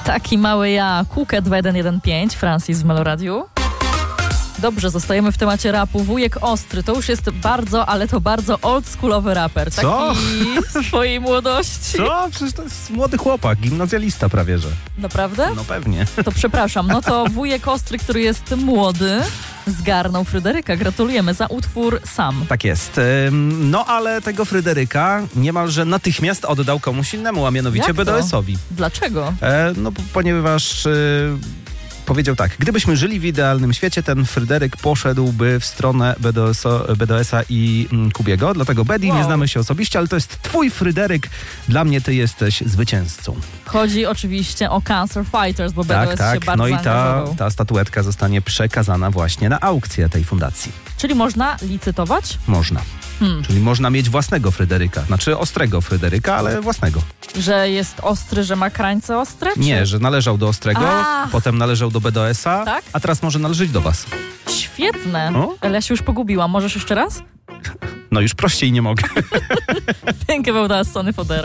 Taki mały ja, Kukę 2115, Francis w Meloradiu. Dobrze, zostajemy w temacie rapu. Wujek Ostry, to już jest bardzo, ale to bardzo oldschoolowy raper. Co? Taki swojej młodości. Co? Przecież to jest młody chłopak, gimnazjalista prawie, że. Naprawdę? No pewnie. To przepraszam, no to wujek Ostry, który jest młody, zgarnął Fryderyka. Gratulujemy za utwór Sam. Tak jest. No ale tego Fryderyka niemalże natychmiast oddał komuś innemu, a mianowicie Jak to? BDS-owi. Dlaczego? Ponieważ... Powiedział tak, gdybyśmy żyli w idealnym świecie, ten Fryderyk poszedłby w stronę BDS-a i Kubiego, dlatego Bedi, nie znamy się osobiście, ale to jest twój Fryderyk, dla mnie ty jesteś zwycięzcą. Chodzi oczywiście o Cancer Fighters, bo BDS się bardzo no i zaangażował. ta statuetka zostanie przekazana właśnie na aukcję tej fundacji. Czyli można licytować? Można. Czyli można mieć własnego Fryderyka, znaczy ostrego Fryderyka, ale własnego. Że jest ostry, że ma krańce ostre? Czy... Nie, że należał do ostrego, potem należał do BDS-a, Tak? a teraz może należeć do was. Świetne. O? Ale ja się już pogubiłam. Możesz jeszcze raz? No już prościej nie mogę. Think about that, Sonny Fodera.